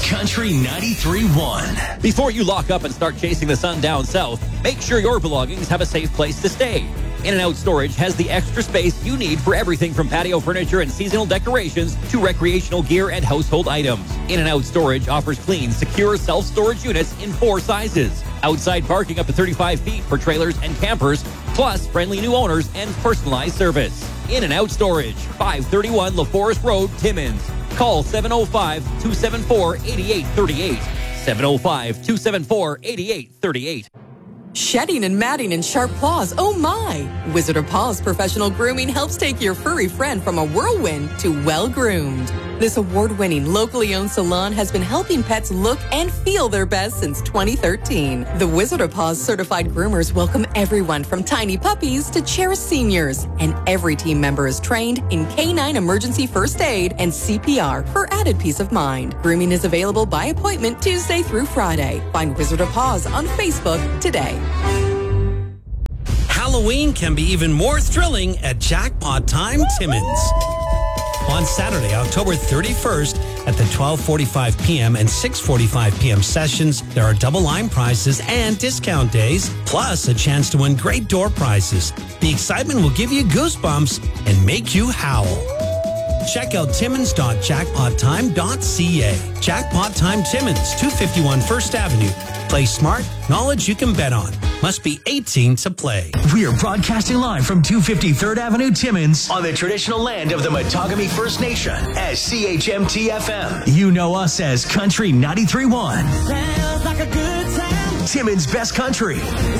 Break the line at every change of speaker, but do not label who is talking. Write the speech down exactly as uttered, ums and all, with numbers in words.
Country ninety-three point one.
Before you lock up and start chasing the sun down south, make sure your belongings have a safe place to stay. In-N-Out Storage has the extra space you need for everything from patio furniture and seasonal decorations to recreational gear and household items. In-N-Out Storage offers clean, secure self-storage units in four sizes. Outside parking up to thirty-five feet for trailers and campers, plus friendly new owners and personalized service. In-N-Out Storage, five thirty-one LaForest Road, Timmins. Call seven oh five, two seven four, eight eight three eight. seven oh five, two seven four, eight eight three eight.
Shedding and matting and sharp claws, oh my! Wizard of Paws Professional Grooming helps take your furry friend from a whirlwind to well-groomed. This award-winning, locally owned salon has been helping pets look and feel their best since twenty thirteen. The Wizard of Paws certified groomers welcome everyone from tiny puppies to cherished seniors, and every team member is trained in canine emergency first aid and C P R for added peace of mind. Grooming is available by appointment Tuesday through Friday. Find Wizard of Paws on Facebook today.
Halloween can be even more thrilling at Jackpot Time Timmins. On Saturday, October thirty-first, at the twelve forty-five p.m. and six forty-five p.m. sessions, there are double line prizes and discount days, plus a chance to win great door prizes. The excitement will give you goosebumps and make you howl. Check out timmins dot jackpot time dot c a. Jackpot Time Timmins, two fifty-one First Avenue. Play smart, knowledge you can bet on. Must be eighteen to play.
We are broadcasting live from two fifty-third Avenue, Timmins, on the traditional land of the Matagami First Nation as C H M T F M. You know us as Country ninety-three point one. Sounds like a good time. Timmins' best country.